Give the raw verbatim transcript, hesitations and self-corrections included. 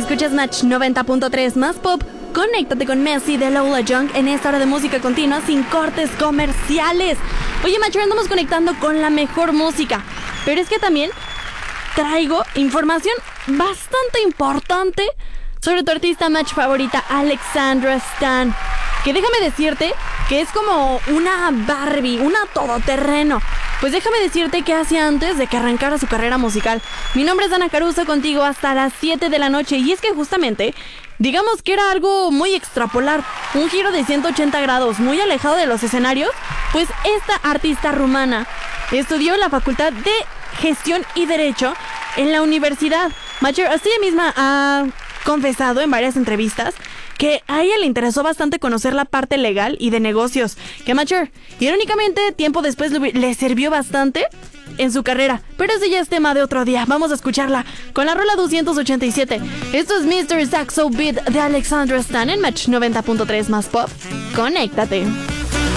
Escuchas Match noventa punto tres más pop. Conéctate con Messi de Lola Young en esta hora de música continua sin cortes comerciales. Oye, Match, andamos conectando con la mejor música, pero es que también traigo información bastante importante sobre tu artista Match favorita, Alexandra Stan, que déjame decirte que es como una Barbie, una todoterreno. Pues déjame decirte qué hacía antes de que arrancara su carrera musical. Mi nombre es Ana Caruso, contigo hasta las siete de la noche. Y es que justamente, digamos que era algo muy extrapolar, un giro de ciento ochenta grados, muy alejado de los escenarios. Pues esta artista rumana estudió en la Facultad de Gestión y Derecho en la universidad. Macher así misma ha confesado en varias entrevistas que a ella le interesó bastante conocer la parte legal y de negocios, que Macher, irónicamente, tiempo después le sirvió bastante en su carrera. Pero ese ya es tema de otro día. Vamos a escucharla con la rola doscientos ochenta y siete. Esto es mister Saxo Beat de Alexandra Stan en Match noventa punto tres más pop. Conéctate.